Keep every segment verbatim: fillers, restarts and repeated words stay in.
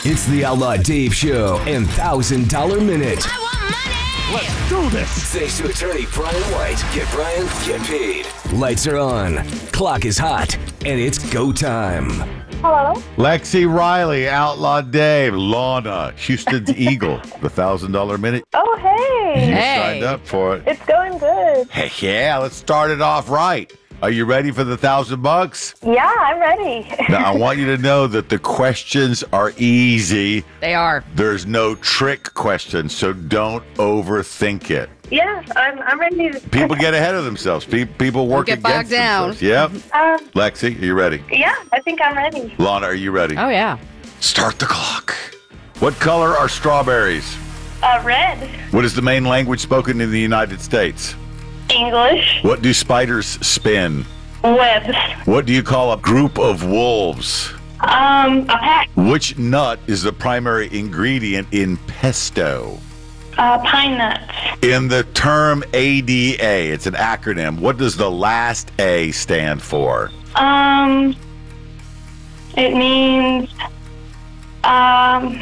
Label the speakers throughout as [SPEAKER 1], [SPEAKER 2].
[SPEAKER 1] It's the Outlaw Dave Show and one thousand dollar Minute.
[SPEAKER 2] I want money!
[SPEAKER 3] Let's do this!
[SPEAKER 1] Thanks to attorney Brian White. Get Brian, get paid. Lights are on, clock is hot, and it's go time.
[SPEAKER 4] Hello?
[SPEAKER 3] Lexi Riley, Outlaw Dave, Lana, Houston's Eagle, the one thousand dollar Minute.
[SPEAKER 4] Oh, hey.
[SPEAKER 3] You
[SPEAKER 5] Hey.
[SPEAKER 3] signed up for it.
[SPEAKER 4] It's going good.
[SPEAKER 3] Heck yeah, let's start it off right. Are you ready for the thousand bucks?
[SPEAKER 4] Yeah, I'm ready.
[SPEAKER 3] Now, I want you to know that the questions are easy.
[SPEAKER 5] They are.
[SPEAKER 3] There's no trick questions, so don't overthink it.
[SPEAKER 4] yeah, I'm, I'm ready. To,
[SPEAKER 3] People get ahead of themselves. Pe- People work
[SPEAKER 5] get bogged
[SPEAKER 3] against
[SPEAKER 5] down.
[SPEAKER 3] themselves. Yep.
[SPEAKER 4] um,
[SPEAKER 3] Lexi, are you ready?
[SPEAKER 4] yeah, I think I'm ready.
[SPEAKER 3] Lana, are you ready?
[SPEAKER 5] Oh, yeah.
[SPEAKER 3] Start the clock. What color are strawberries?
[SPEAKER 4] Uh, red.
[SPEAKER 3] What is the main language spoken in the United States?
[SPEAKER 4] English.
[SPEAKER 3] What do spiders spin?
[SPEAKER 4] Webs.
[SPEAKER 3] What do you call a group of wolves?
[SPEAKER 4] Um, a pack.
[SPEAKER 3] Which nut is the primary ingredient in pesto?
[SPEAKER 4] Uh, pine nuts.
[SPEAKER 3] In the term A D A, it's an acronym. What does the last A stand for?
[SPEAKER 4] Um, it means, um,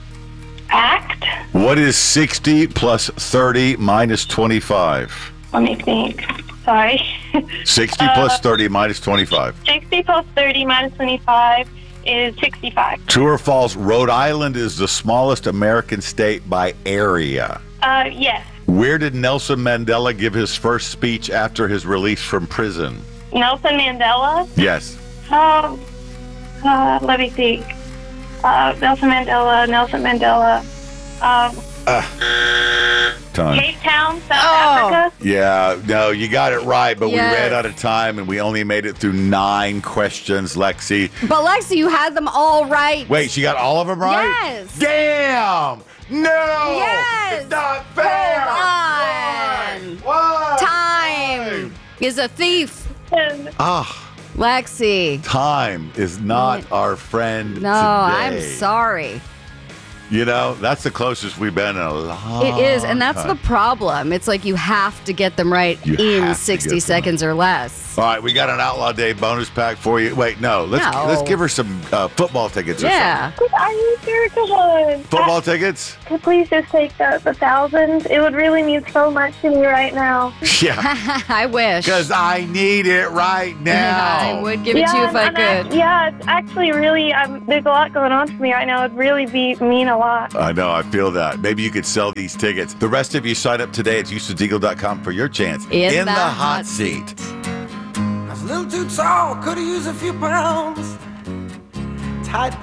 [SPEAKER 4] act.
[SPEAKER 3] What is sixty plus thirty minus twenty-five?
[SPEAKER 4] Let me think. Sorry.
[SPEAKER 3] sixty plus thirty minus twenty-five.
[SPEAKER 4] sixty plus thirty minus twenty-five is sixty-five.
[SPEAKER 3] True or false, Rhode Island is the smallest American state by area.
[SPEAKER 4] Uh, yes.
[SPEAKER 3] Where did Nelson Mandela give his first speech after his release from prison?
[SPEAKER 4] Nelson Mandela.
[SPEAKER 3] Yes.
[SPEAKER 4] Um, uh, let me think. Uh, Nelson Mandela, Nelson Mandela. Um,
[SPEAKER 3] Time.
[SPEAKER 4] Cape Town, South
[SPEAKER 5] Oh.
[SPEAKER 4] Africa.
[SPEAKER 3] Yeah, no, you got it right, but
[SPEAKER 5] Yes.
[SPEAKER 3] we ran out of time and we only made it through nine questions, Lexi.
[SPEAKER 5] But, Lexi, you had them all right.
[SPEAKER 3] Wait, she got all of them right?
[SPEAKER 5] Yes.
[SPEAKER 3] Damn! No!
[SPEAKER 5] Yes.
[SPEAKER 3] It's not fair!
[SPEAKER 5] Hold on.
[SPEAKER 3] Why? Why?
[SPEAKER 5] Time is a thief.
[SPEAKER 4] And
[SPEAKER 3] Ah,
[SPEAKER 5] Lexi.
[SPEAKER 3] time is not our friend
[SPEAKER 5] No, I'm
[SPEAKER 3] today.
[SPEAKER 5] sorry.
[SPEAKER 3] You know, that's the closest we've been in a long
[SPEAKER 5] It is, and that's the
[SPEAKER 3] time.
[SPEAKER 5] problem. It's like you have to get them right
[SPEAKER 3] You
[SPEAKER 5] in
[SPEAKER 3] have to
[SPEAKER 5] sixty
[SPEAKER 3] get them
[SPEAKER 5] seconds or less.
[SPEAKER 3] All right, we got an Outlaw Day bonus pack for you. Wait, no, let's
[SPEAKER 5] No.
[SPEAKER 3] let's give her some uh, football tickets or
[SPEAKER 5] Yeah.
[SPEAKER 4] I need spiritual one.
[SPEAKER 3] something. Football tickets?
[SPEAKER 4] Could please just take the, the thousand? It would really mean so much to me right now.
[SPEAKER 3] Yeah,
[SPEAKER 5] I wish.
[SPEAKER 3] because I need it right now.
[SPEAKER 5] I would give it to you if I
[SPEAKER 4] I'm act-
[SPEAKER 5] could.
[SPEAKER 4] yeah, it's actually really, I'm, there's a lot going on for me right now. It'd really be mean a lot.
[SPEAKER 3] I know, I feel that. Maybe you could sell these tickets. The rest of you sign up today at Houston Eagle dot com for your chance
[SPEAKER 5] In
[SPEAKER 3] the,
[SPEAKER 5] the
[SPEAKER 3] hot
[SPEAKER 5] hot
[SPEAKER 3] seat.
[SPEAKER 6] I was a little too tall, could have used a few pounds. Tight